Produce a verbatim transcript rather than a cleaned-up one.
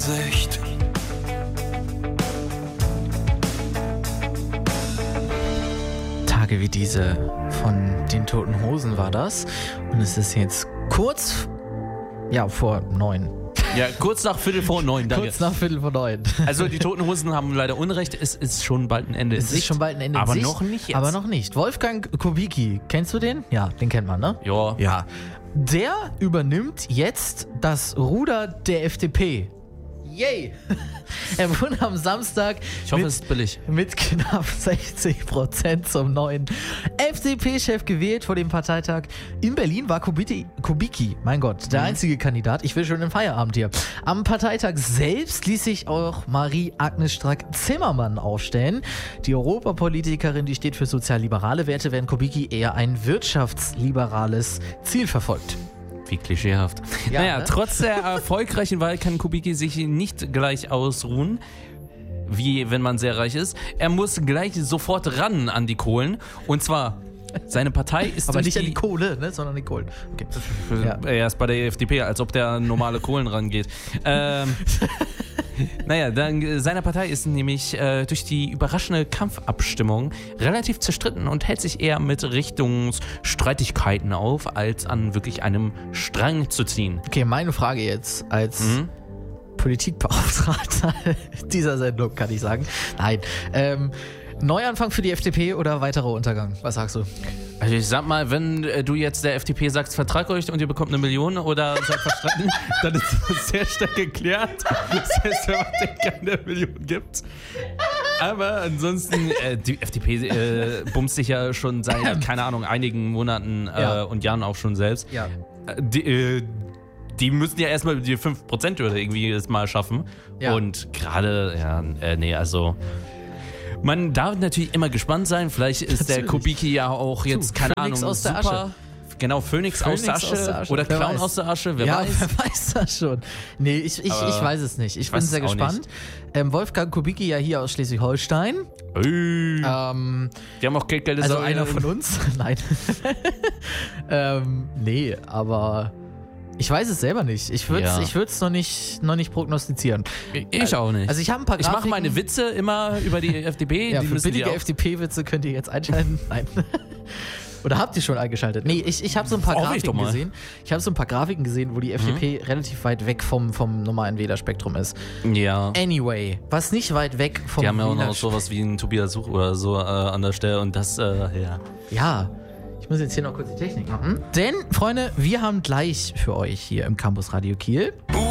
Ansicht. Tage wie diese von den Toten Hosen war das. Und es ist jetzt kurz, ja, vor neun. Ja, kurz nach Viertel vor neun, danke. Kurz nach Viertel vor neun. Also die Toten Hosen haben leider Unrecht, es ist schon bald ein Ende in Es Sicht. ist schon bald ein Ende in aber Sicht. noch nicht jetzt. Aber noch nicht. Wolfgang Kubicki, kennst du den? Ja, den kennt man, ne? Ja. Ja. Der übernimmt jetzt das Ruder der F D P. Yay! Er wurde am Samstag Ich hoffe, mit, es ist billig. mit knapp sechzig Prozent zum neuen F D P-Chef gewählt vor dem Parteitag. In Berlin war Kubicki, Kubicki mein Gott, der Mhm. einzige Kandidat. Ich will schon in Feierabend hier. Am Parteitag selbst ließ sich auch Marie-Agnes Strack-Zimmermann aufstellen. Die Europapolitikerin, die steht für sozialliberale Werte, während Kubicki eher ein wirtschaftsliberales Ziel verfolgt. Wie klischeehaft. Ja, naja, ne? trotz der erfolgreichen Wahl kann Kubicki sich nicht gleich ausruhen, wie wenn man sehr reich ist. Er muss gleich sofort ran an die Kohlen. Und zwar, seine Partei ist Aber durch nicht die... an die Kohle, ne, sondern an die Kohlen. Okay. Ja. Er ist bei der F D P, als ob der an normale Kohlen rangeht. ähm, naja, dann, seine Partei ist nämlich äh, durch die überraschende Kampfabstimmung relativ zerstritten und hält sich eher mit Richtungsstreitigkeiten auf, als an wirklich einem Strang zu ziehen. Okay, meine Frage jetzt als Mhm. Politikbeauftragter dieser Sendung, kann ich sagen. Nein. Ähm, Neuanfang für die F D P oder weiterer Untergang? Was sagst du? Also ich sag mal, wenn äh, du jetzt der F D P sagst, vertragt euch und ihr bekommt eine Million oder seid verstanden, dann ist das sehr stark geklärt. Das heißt, wenn man denen keine Million gibt. Aber ansonsten, äh, die F D P äh, bumst sich ja schon seit, keine Ahnung, einigen Monaten äh, Ja. und Jahren auch schon selbst. Ja. Äh, die, äh, die müssen ja erstmal die fünf Prozent-Hürde irgendwie das mal schaffen. Ja. Und gerade, ja, äh, nee, also... Man darf natürlich immer gespannt sein. Vielleicht ist der Natürlich. Kubicki ja auch jetzt, Du, keine Phönix Ahnung, aus der super. Asche. Genau, Phönix, aus, der Phönix Asche, aus der Asche. oder Wer Clown weiß. aus der Asche, wer ja, weiß. wer weiß das schon. Nee, ich, ich, Aber ich weiß es nicht. Ich bin weiß sehr es auch gespannt. Ähm, Wolfgang Kubicki ja hier aus Schleswig-Holstein. Ey, Ähm, die haben auch Geld, Geld, also einer von uns. Nein. ähm, nee, aber ich weiß es selber nicht. Ich würde es Ja. ich würd's noch nicht, noch nicht prognostizieren. Ich auch nicht. Also ich habe ein paar ich Grafiken. mache meine Witze immer über die F D P. Ja, die für müssen die billige auch. F D P-Witze könnt ihr jetzt einschalten. Nein. Oder habt ihr schon eingeschaltet? Nee, ich, ich habe so ein paar Hoffe ich doch Grafiken mal. gesehen. Ich habe so ein paar Grafiken gesehen, wo die F D P relativ weit weg vom, vom normalen Wählerspektrum ist. Ja. Anyway, was nicht weit weg vom Die haben ja auch noch Wählerspektrum- sowas wie einen Tobias Such oder so äh, an der Stelle und das, äh, ja. Ja, ich muss jetzt hier noch kurz die Technik machen. Denn, Freunde, wir haben gleich für euch hier im Campus Radio Kiel U